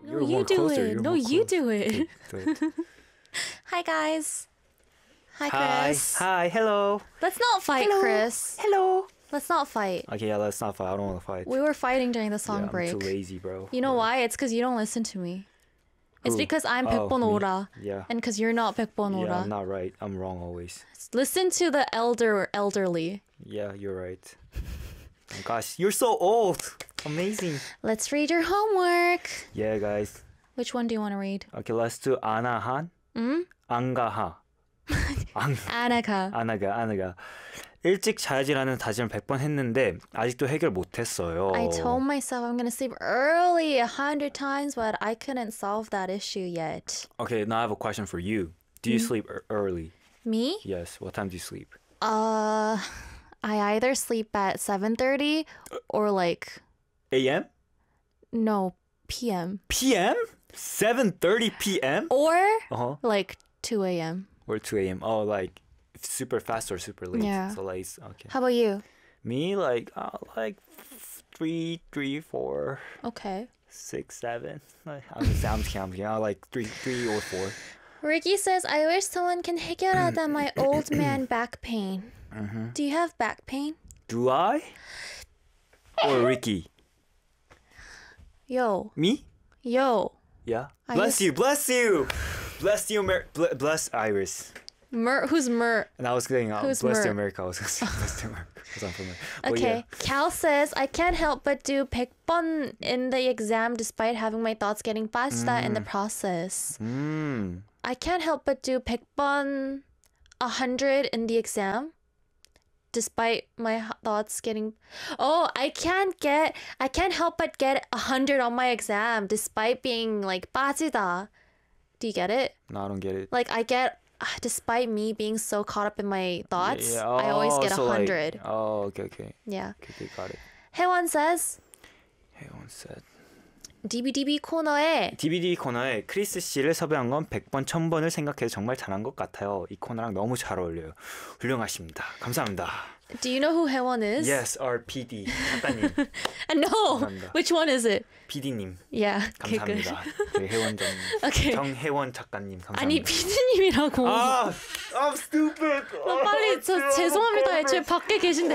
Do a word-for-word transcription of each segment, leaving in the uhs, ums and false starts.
You're no, you more do closer. it. You're no, more you close. do it. Okay, do it. Hi, guys. Hi, Hi. Chris. Hi. Hello. Let's not fight, Hello. Chris. Hello. Let's not fight. Okay, yeah, let's not fight. I don't want to fight. We were fighting during the song yeah, break. I'm too lazy, bro. You know yeah. why? It's because you don't listen to me. It's Who? because I'm Oh, 백번 me. 오라. Yeah. And because you're not 백번 Yeah, I'm 오라. not right. I'm wrong always. Listen to the elder elderly. Yeah, you're right. Oh, gosh, you're so old. Amazing. Let's read your homework. Yeah, guys. Which one do you want to read? Okay, let's do 아나한, 음? 안가하. 안, Anaka. 아나가, 아나가. 일찍 자야지라는 다짐을 백 번 했는데 아직도 해결 못했어요. I told myself I'm going to sleep early a hundred times, but I couldn't solve that issue yet. Okay, now I have a question for you. Do you Mm. sleep er- early? Me? Yes. What time do you sleep? Uh, I either sleep at seven thirty or like, A M? no, P M. P M? seven thirty P M? Or Uh-huh. like two A M. Or two A M. Oh, like super fast or super late? Yeah. So late. Okay. How about you? Me, like, uh, like three, three, four, Okay. six, seven. Like, I'm just, I'm just counting. I like three, three or four. Ricky says, I wish someone can 해결하다 my old man back pain. Mm-hmm. Do you have back pain? Do I? Or Ricky? Yo, Me? yo. Yeah. I Bless used- you, bless you, bless you, Amer- bl- bless Iris. Mer, who's Mer? And I was saying, uh, Who's bless the Mer? America. I was going to say bless the America because I'm from there. But Okay. yeah. Cal says, I can't help but do 백 번 in the exam despite having my thoughts getting 빠지다 in the process. Mm. I can't help but do 백 번, one hundred in the exam despite my h- thoughts getting... Oh, I can't get... I can't help but get one hundred on my exam despite being like 빠지다. Do you get it? No, I don't get it. Like I get... Despite me being so caught up in my thoughts, Yeah, I always oh, get so one like- hundred. oh, okay, okay. Yeah. Okay, okay, got it. 혜원 says, Hey, one said. 디비디비 코너에 디비디 코너에 크리스 씨를 섭외한 건 백 번, 천 번을 생각해도 정말 잘한 것 같아요. 이 코너랑 너무 잘 어울려요. 훌륭하십니다. 감사합니다. Do you know who 혜원 is? Yes, our 피디 작가님. Uh, no. 감사합니다. Which one is it? 피디님 Yeah. Okay, good. 감사합니다. 저희 혜원장 Okay. 정혜원 작가님 감사합니다. 아니 피디님이라고. 아, I'm stupid. 너 빨리 저 죄송합니다. 애초에 밖에 계신데.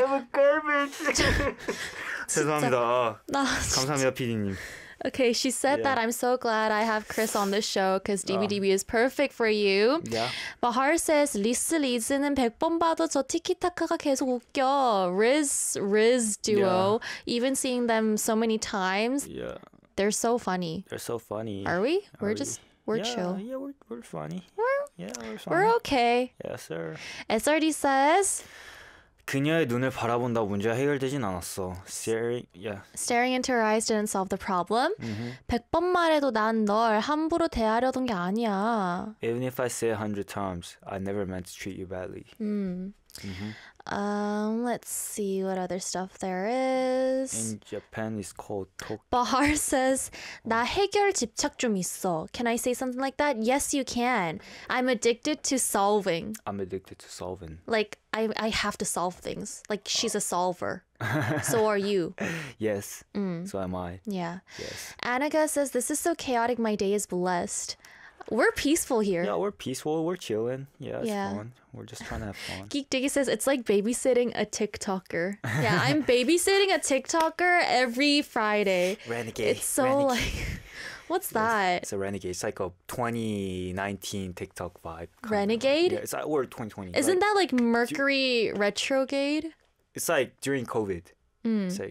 죄송합니다. 아, 나 감사합니다, 피디님. Okay, she said Yeah. that I'm so glad I have Chris on the show because 디비디비 is perfect for you. Yeah. Bahar says 리스 리즈는 백 번 봐도 저 티키타카가 계속 웃겨. Riz Riz duo. Even seeing them so many times, Yeah. they're so funny. They're so funny. Are we? We're Are just we? we're yeah, chill. Yeah, we're we're funny. We're Yeah, we're funny. we're okay. Yes, sir. S R D says 그녀의 눈을 바라본다고 문제가 해결되진 않았어. Staring, yeah. staring into her eyes didn't solve the problem. 백 번 말해도 난 널 함부로 대하려던 게 아니야. Even if I say a hundred times, I never meant to treat you badly. 음. Mm-hmm. Um, let's see what other stuff there is. In Japan, it's called tok. Bahar says, 나 해결 집착 좀 있어. Can I say something like that? Yes, you can. I'm addicted to solving. I'm addicted to solving. Like, I, I have to solve things. Like, she's a solver. So are you. Yes. Mm. So am I. Yeah. Yes. Annika says, this is so chaotic. My day is blessed. We're peaceful here. Yeah, we're peaceful. We're chilling. Yeah, it's Yeah. fun. We're just trying to have fun. Geek Diggy says it's like babysitting a TikToker. Yeah, I'm babysitting a TikToker every Friday. Renegade. It's so Renegade. like, what's that? It's a renegade. It's like a twenty nineteen TikTok vibe. kind of. Renegade? Yeah, it's like or twenty twenty. Isn't like, that like Mercury retrograde? It's like during COVID. Mm. It's like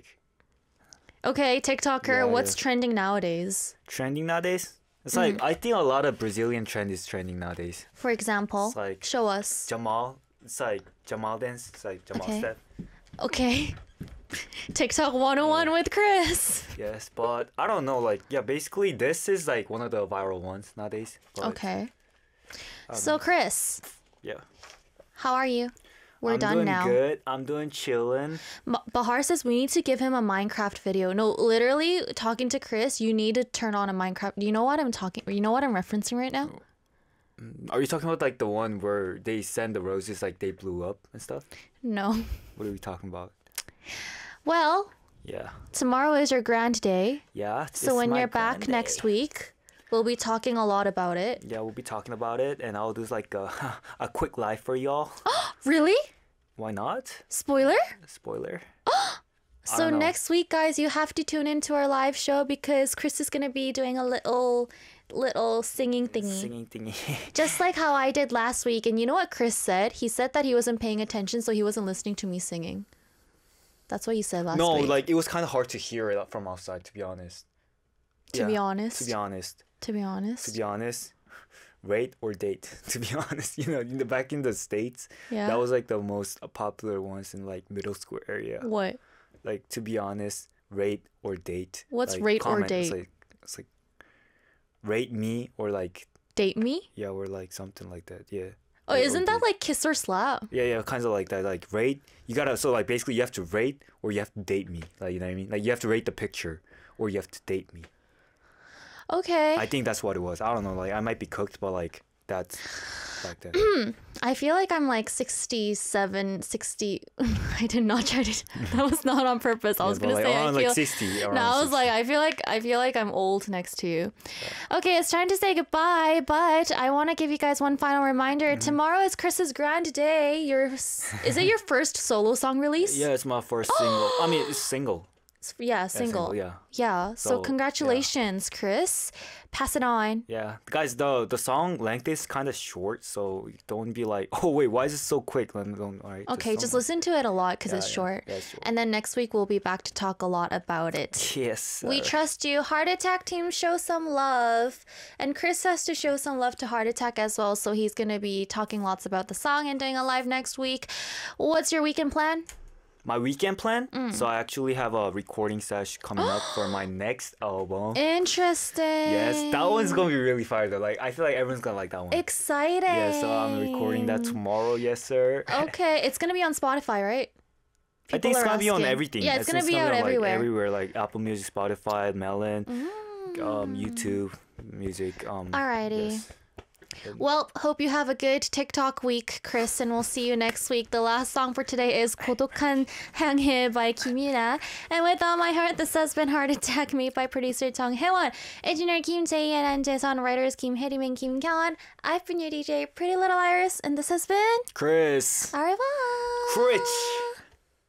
Okay, TikToker, Yeah, what's yeah. trending nowadays? trending nowadays. It's Mm. like I think a lot of Brazilian trend is trending nowadays. For example, It's like- show us. Jamal. It's like Jamal dance. It's like Jamal Okay. step. Okay. TikTok one oh one with Chris. Yes, but I don't know. Like yeah, basically this is like one of the viral ones nowadays. But, Okay. um, So, Chris, yeah. how are you? We're I'm done doing now. good. I'm doing chilling. Ma- Bahar says we need to give him a Minecraft video. No, literally talking to Chris, you need to turn on a Minecraft. Do you know what I'm talking? You know what I'm referencing right now? Are you talking about like the one where they send the roses like they blew up and stuff? No. What are we talking about? Well, Yeah. Tomorrow is your grand day. Yeah. So it's when my you're back grand next day. week, we'll be talking a lot about it. Yeah, we'll be talking about it, and I'll do like a a quick live for y'all. Really? Why not? Spoiler? Spoiler. So don't know. next week, guys, you have to tune into our live show because Chris is gonna be doing a little, little singing thingy. Singing thingy. Just like how I did last week. And you know what Chris said? He said that he wasn't paying attention, so he wasn't listening to me singing. That's what he said last no, week. like it was kind of hard to hear it from outside, to be honest. To Yeah, be honest. To be honest. To be honest. To be honest. Rate or date, to be honest. You know, in the back in the States, Yeah. that was like the most popular ones in like middle school area. What? Like, to be honest, rate or date. What's like, rate or comment. It's date? like, it's like rate me or like, Date me? yeah, or like something like that. Yeah. Oh, Rate or isn't that date. like kiss or slap? Yeah, yeah, kind of like that. Like rate, you gotta, so like basically you have to rate or you have to date me. Like, you know what I mean? Like you have to rate the picture or you have to date me. Okay. I think that's what it was. I don't know. Like I might be cooked, but like that's like that. I feel like I'm like sixty-seven, sixty. I did not try to. That was not on purpose. I was Yeah, but, gonna like, say I around, feel. like sixty. No, around I was sixty. like, I feel like I feel like I'm old next to you. Okay, it's time to say goodbye, but I want to give you guys one final reminder. Mm-hmm. Tomorrow is Chris's grand day. Your is it your first solo song release? Yeah, it's my first single. I mean, it's single. It's- yeah, single. Yeah. Yeah. So, So, yeah. congratulations, Chris. Pass it on. Yeah, guys, the the song length is kind of short, so don't be like, oh wait, why is it so quick? Let me don't. All right. Okay, just don't- listen to it a lot because Yeah, it's yeah, short. yeah, it's short. And then next week we'll be back to talk a lot about it. Yes. We sir. trust you. Heart Attack team, show some love. And Chris has to show some love to Heart Attack as well. So he's going to be talking lots about the song and doing a live next week. What's your weekend plan? My weekend plan. Mm. So I actually have a recording session coming up for my next album. Interesting. Yes, that one's gonna be really fire though. Like I feel like everyone's gonna like that one. Exciting. Yeah, so I'm recording that tomorrow. Yes, sir. Okay, it's going to be on Spotify, right? I think People it's are gonna be on asking. everything. Yeah, it's I going think to be out on, like, everywhere. everywhere, like Apple Music, Spotify, Melon, Mm. um, YouTube Music. Um, Alrighty. yes. Well, hope you have a good TikTok week, Chris, and we'll see you next week. The last song for today is 고독한 향해 by Kimina. And with all my heart, this has been Heart Attack, made by producer Tong Hewon, engineer Kim Jae-yeon, and Jae-sun, writers Kim Hae-rim and Kim Kyung-won. I've been your D J, Pretty Little Iris, and this has been Chris. Au revoir. Critch.